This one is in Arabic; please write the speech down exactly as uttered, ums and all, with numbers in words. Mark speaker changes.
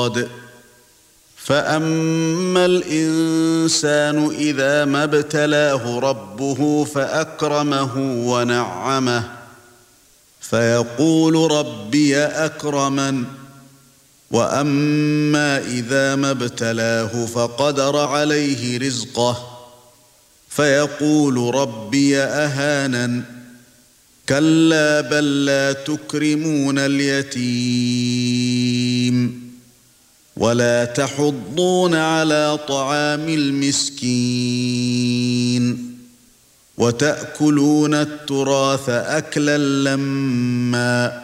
Speaker 1: فأما الإنسان إذا ما ابتلاه ربه فأكرمه ونعمه فيقول ربي أكرمن وأما إذا ما ابتلاه فقدر عليه رزقه فيقول ربي أهانن كلا بل لا تكرمون اليتيم ولا تحضون على طعام المسكين وتأكلون التراث أكلا لما